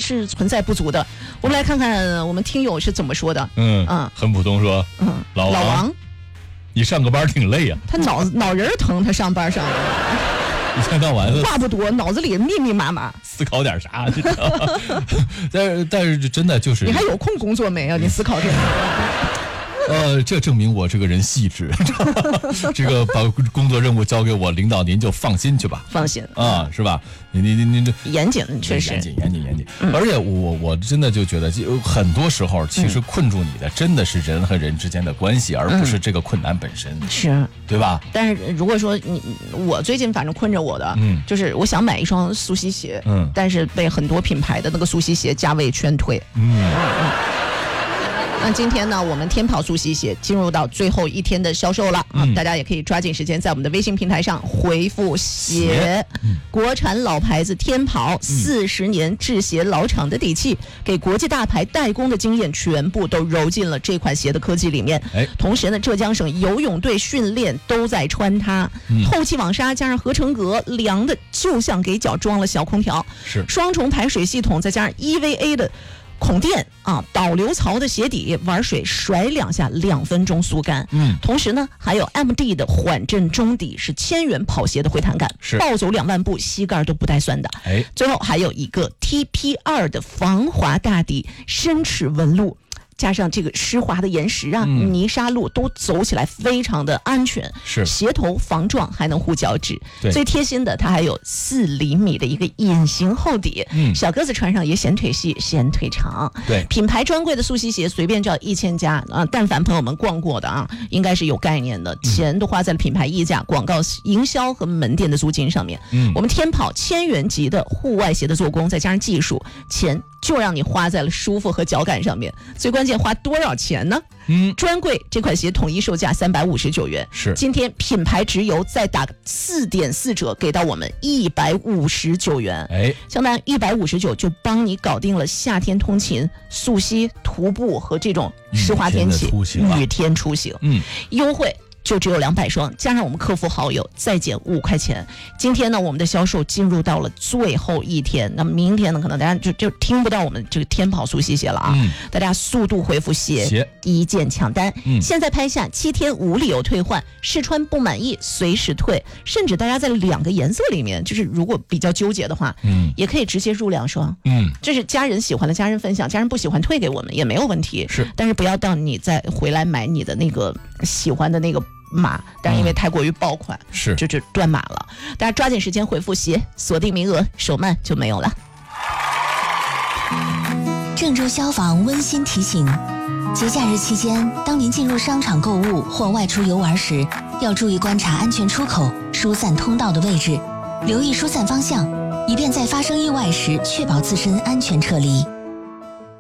是存在不足的。我们来看看我们听友是怎么说的。 很普通说，老王，你上个班挺累啊。 他脑仁疼，他上班上的。 一天到晚的话不多，脑子里密密麻麻， 思考点啥？但是真的就是， 你还有空工作没啊？你思考这个？ 这证明我这个人细致，这个把工作任务交给我领导，您就放心去吧。 放心啊，是吧？您这严谨，确实严谨。而且我真的就觉得，很多时候其实困住你的真的是人和人之间的关系，而不是这个困难本身， 是对吧？ 但是如果说我最近反正困着我的，就是我想买一双速吸鞋，但是被很多品牌的那个速吸鞋价位劝退，那今天呢，我们天跑速吸鞋进入到最后一天的销售了大家也可以抓紧时间在我们的微信平台上回复鞋，国产老牌子天跑40年制鞋老厂的底气，给国际大牌代工的经验全部都揉进了这款鞋的科技里面。同时呢，浙江省游泳队训练都在穿它，透气网纱加上合成革，凉的就像给脚装了小空调， 是双重排水系统，再加上 EVA 的孔垫导流槽的鞋底，玩水甩两下2分钟速干。同时呢，还有 MD 的缓震中底，是1000元跑鞋的回弹感，暴走2万步膝盖都不带酸的。最后还有一个 TP2 的防滑大底，深齿纹路。加上这个湿滑的岩石泥沙路都走起来非常的安全， 是鞋头防撞还能护脚趾。最贴心的，它还有4厘米的一个隐形厚底，小个子穿上也显腿细显腿长。 对， 品牌专柜的速吸鞋随便叫1000家但凡朋友们逛过的应该是有概念的，钱都花在了品牌溢价、广告营销和门店的租金上面。我们天跑1000元级的户外鞋的做工，再加上技术，钱就让你花在了舒服和脚感上面。最关键花多少钱呢？专柜这款鞋统一售价359元， 是今天品牌直邮再打4.4折，给到我们159元，相当于159就帮你搞定了夏天通勤、速吸、徒步和这种湿滑天气、雨天出行，优惠就只有200双，加上我们客服好友再减5块钱。今天呢，我们的销售进入到了最后一天，那么明天呢，可能大家就听不到我们这个天跑速吸鞋了大家速度回复鞋一键抢单，现在拍下7天无理由退换，试穿不满意随时退，甚至大家在2个颜色里面，就是如果比较纠结的话，也可以直接入2双，这是家人喜欢的家人分享，家人不喜欢退给我们也没有问题，但是不要到你再回来买你的那个喜欢的那个码，但是因为太过于爆款，就断码了。大家抓紧时间回复鞋，锁定名额，手慢就没有了。 郑州消防温馨提醒：节假日期间，当您进入商场购物或外出游玩时，要注意观察安全出口、疏散通道的位置，留意疏散方向，以便在发生意外时确保自身安全撤离。